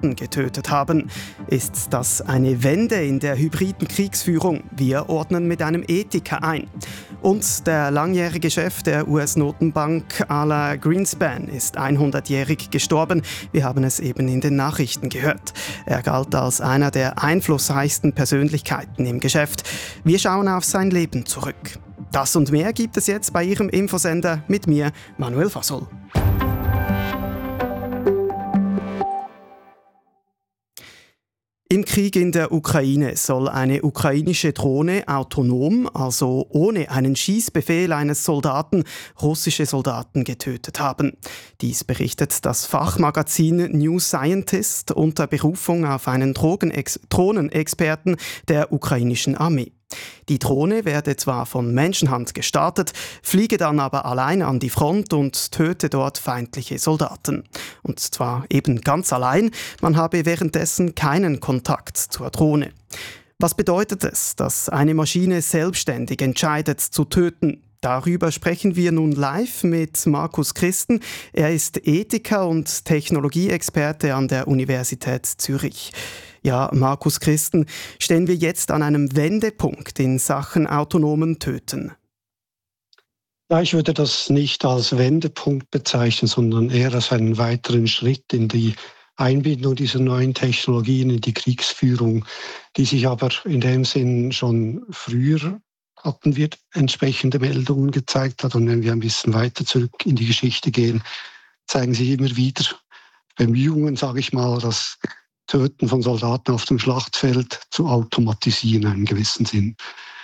Soldaten getötet haben. Ist das eine Wende in der hybriden Kriegsführung? Wir ordnen mit einem Ethiker ein. Und der langjährige Chef der US-Notenbank Alain Greenspan ist 100-jährig gestorben. Wir haben es eben in den Nachrichten gehört. Er galt als einer der einflussreichsten Persönlichkeiten im Geschäft. Wir schauen auf sein Leben zurück. Das und mehr gibt es jetzt bei Ihrem Infosender mit mir, Manuel Fasol. Im Krieg in der Ukraine soll eine ukrainische Drohne autonom, also ohne einen Schießbefehl eines Soldaten, russische Soldaten getötet haben. Dies berichtet das Fachmagazin New Scientist unter Berufung auf einen Drohnenexperten der ukrainischen Armee. Die Drohne werde zwar von Menschenhand gestartet, fliege dann aber allein an die Front und töte dort feindliche Soldaten. Und zwar eben ganz allein, man habe währenddessen keinen Kontakt zur Drohne. Was bedeutet es, dass eine Maschine selbstständig entscheidet zu töten? Darüber sprechen wir nun live mit Markus Christen. Er ist Ethiker und Technologieexperte an der Universität Zürich. Ja, Markus Christen, stehen wir jetzt an einem Wendepunkt in Sachen autonomen Töten? Ja, ich würde das nicht als Wendepunkt bezeichnen, sondern eher als einen weiteren Schritt in die Einbindung dieser neuen Technologien in die Kriegsführung, die sich aber in dem Sinn schon früher hatten wir entsprechende Meldungen gezeigt hat. Und wenn wir ein bisschen weiter zurück in die Geschichte gehen, zeigen sich immer wieder Bemühungen, sage ich mal, das Töten von Soldaten auf dem Schlachtfeld zu automatisieren in einem gewissen Sinn.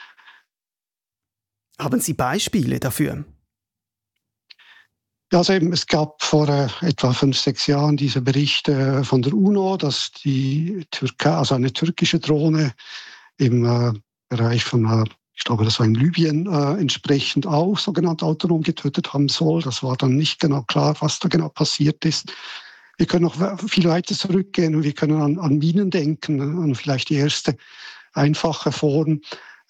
Haben Sie Beispiele dafür? Ja, also eben, es gab vor etwa 5-6 Jahren diese Berichte von der UNO, dass die Türkei, also eine türkische Drohne im Bereich von, ich glaube, das war in Libyen, entsprechend auch sogenannt autonom getötet haben soll. Das war dann nicht genau klar, was da genau passiert ist. Wir können noch viel weiter zurückgehen und wir können an Minen denken, an vielleicht die erste einfache Form,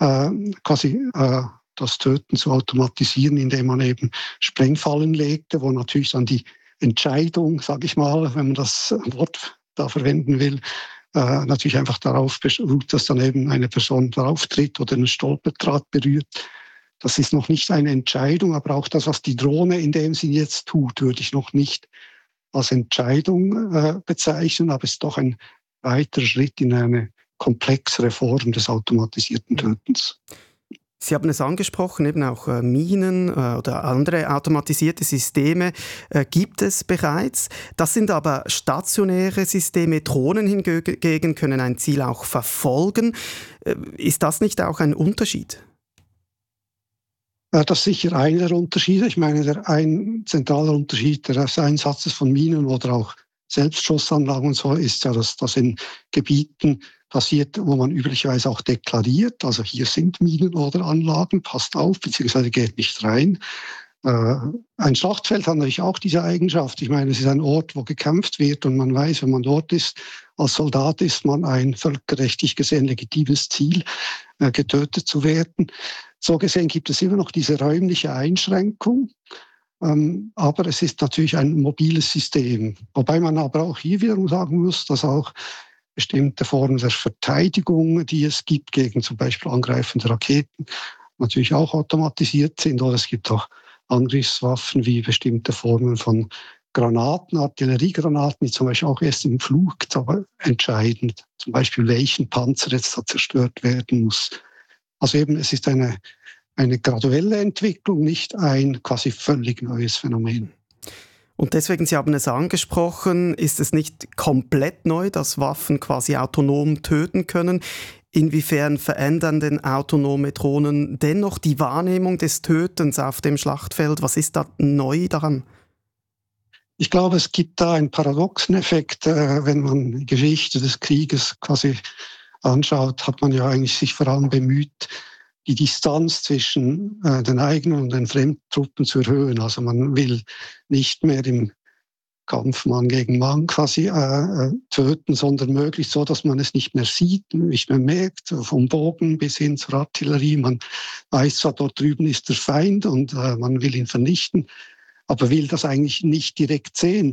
das Töten zu automatisieren, indem man eben Sprengfallen legte, wo natürlich dann die Entscheidung, sage ich mal, wenn man das Wort da verwenden will, natürlich einfach darauf beruht, dass dann eben eine Person darauf tritt oder einen Stolperdraht berührt. Das ist noch nicht eine Entscheidung, aber auch das, was die Drohne in dem Sinn jetzt tut, würde ich noch nicht als Entscheidung bezeichnen, aber es ist doch ein weiterer Schritt in eine komplexere Form des automatisierten Tötens. Sie haben es angesprochen, eben auch Minen oder andere automatisierte Systeme gibt es bereits. Das sind aber stationäre Systeme. Drohnen hingegen können ein Ziel auch verfolgen. Ist das nicht auch ein Unterschied? Das ist sicher einer der Unterschiede. Ich meine, ein zentraler Unterschied des Einsatzes von Minen oder auch Selbstschussanlagen und so ist ja, dass das in Gebieten passiert, wo man üblicherweise auch deklariert. Also hier sind Minen oder Anlagen, passt auf, beziehungsweise geht nicht rein. Ein Schlachtfeld hat natürlich auch diese Eigenschaft. Ich meine, es ist ein Ort, wo gekämpft wird und man weiß, wenn man dort ist, als Soldat ist man ein völkerrechtlich gesehen legitimes Ziel, getötet zu werden. So gesehen gibt es immer noch diese räumliche Einschränkung, aber es ist natürlich ein mobiles System. Wobei man aber auch hier wiederum sagen muss, dass auch bestimmte Formen der Verteidigung, die es gibt gegen zum Beispiel angreifende Raketen, natürlich auch automatisiert sind. Oder es gibt auch Angriffswaffen wie bestimmte Formen von Granaten, Artilleriegranaten, die zum Beispiel auch erst im Flug entscheidend, zum Beispiel welchen Panzer jetzt da zerstört werden muss. Also eben, es ist eine graduelle Entwicklung, nicht ein quasi völlig neues Phänomen. Und deswegen, Sie haben es angesprochen, ist es nicht komplett neu, dass Waffen quasi autonom töten können. Inwiefern verändern denn autonome Drohnen dennoch die Wahrnehmung des Tötens auf dem Schlachtfeld? Was ist da neu daran? Ich glaube, es gibt da einen paradoxen Effekt. Wenn man die Geschichte des Krieges quasi anschaut, hat man ja eigentlich sich vor allem bemüht, die Distanz zwischen den eigenen und den Fremdtruppen zu erhöhen. Also man will nicht mehr im Kampf Mann gegen Mann quasi töten, sondern möglichst so, dass man es nicht mehr sieht, nicht mehr merkt, vom Bogen bis hin zur Artillerie. Man weiß zwar, dort drüben ist der Feind und man will ihn vernichten, aber will das eigentlich nicht direkt sehen.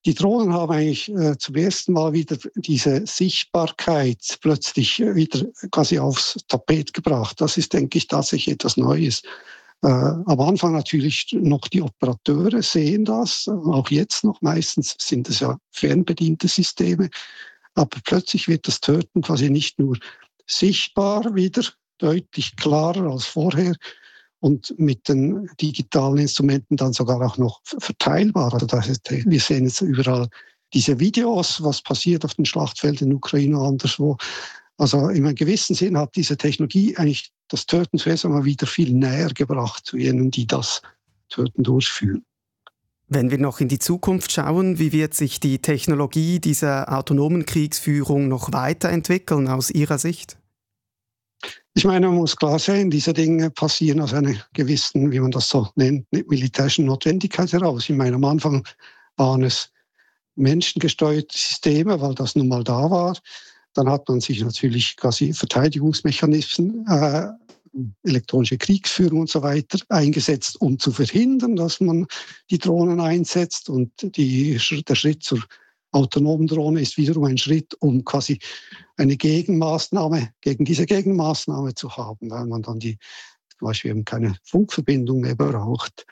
Die Drohnen haben eigentlich zum ersten Mal wieder diese Sichtbarkeit plötzlich wieder quasi aufs Tapet gebracht. Das ist, denke ich, tatsächlich etwas Neues. Am Anfang natürlich noch die Operateure sehen das, auch jetzt noch. Meistens sind es ja fernbediente Systeme. Aber plötzlich wird das Töten quasi nicht nur sichtbar wieder, deutlich klarer als vorher und mit den digitalen Instrumenten dann sogar auch noch verteilbar. Also das ist, wir sehen jetzt überall diese Videos, was passiert auf den Schlachtfeldern in Ukraine und anderswo. Also in einem gewissen Sinn hat diese Technologie eigentlich das Töten zuerst einmal wieder viel näher gebracht zu jenen, die das Töten durchführen. Wenn wir noch in die Zukunft schauen, wie wird sich die Technologie dieser autonomen Kriegsführung noch weiterentwickeln aus Ihrer Sicht? Ich meine, man muss klar sehen, diese Dinge passieren aus einer gewissen, wie man das so nennt, militärischen Notwendigkeit heraus. Ich meine, am Anfang waren es menschengesteuerte Systeme, weil das nun mal da war. Dann hat man sich natürlich quasi Verteidigungsmechanismen, elektronische Kriegsführung und so weiter eingesetzt, um zu verhindern, dass man die Drohnen einsetzt. Und der Schritt zur autonomen Drohne ist wiederum ein Schritt, um quasi eine Gegenmaßnahme gegen diese Gegenmaßnahme zu haben, weil man dann zum Beispiel eben keine Funkverbindung mehr braucht.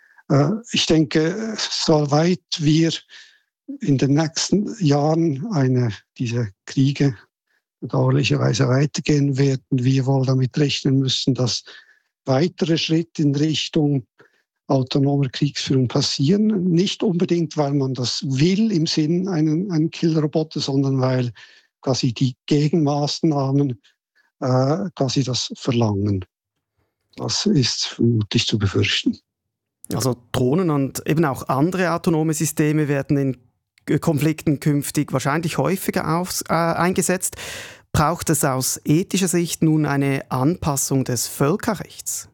Ich denke, soweit wir in den nächsten Jahren diese Kriege bedauerlicherweise weitergehen werden, wir wohl damit rechnen müssen, dass weitere Schritte in Richtung autonomer Kriegsführung passieren. Nicht unbedingt, weil man das will im Sinn einen Killroboter, sondern weil quasi die Gegenmaßnahmen quasi das verlangen. Das ist vermutlich zu befürchten. Also Drohnen und eben auch andere autonome Systeme werden in Konflikten künftig wahrscheinlich häufiger eingesetzt. Braucht es aus ethischer Sicht nun eine Anpassung des Völkerrechts?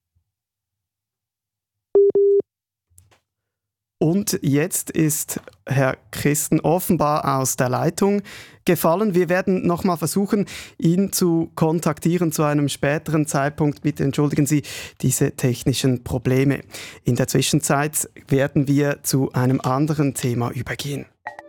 Und jetzt ist Herr Christen offenbar aus der Leitung gefallen. Wir werden nochmal versuchen, ihn zu kontaktieren zu einem späteren Zeitpunkt. Bitte entschuldigen Sie diese technischen Probleme. In der Zwischenzeit werden wir zu einem anderen Thema übergehen.